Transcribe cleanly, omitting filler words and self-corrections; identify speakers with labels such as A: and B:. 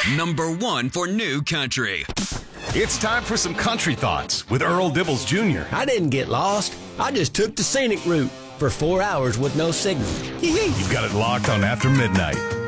A: #1 for new country.
B: It's time for some country thoughts with Earl Dibbles Jr.
C: I didn't get lost. I just took the scenic route for 4 hours with no signal.
B: You've got it locked on After Midnight.